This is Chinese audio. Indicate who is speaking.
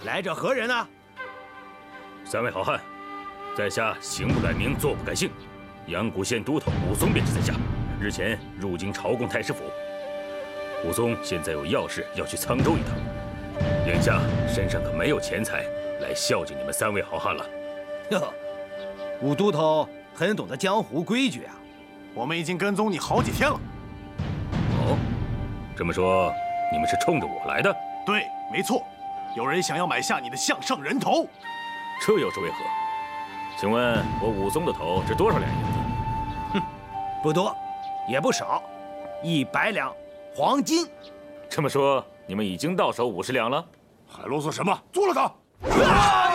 Speaker 1: 来者何人啊？
Speaker 2: 三位好汉，在下行不改名，坐不改姓，阳谷县都头武松便是在下。日前入京朝贡太师府。武松现在有要事要去沧州一趟，眼下身上可没有钱财来孝敬你们三位好汉了。
Speaker 1: 哟，武都头很懂得江湖规矩啊。
Speaker 3: 我们已经跟踪你好几天了。
Speaker 2: 哦，这么说你们是冲着我来的？
Speaker 3: 对，没错，有人想要买下你的项上人头。
Speaker 2: 这又是为何？请问我武松的头值多少两银子？
Speaker 1: 哼，不多，也不少，100两黄金。
Speaker 2: 这么说，你们已经到手50两了？
Speaker 4: 还啰嗦什么？做了他！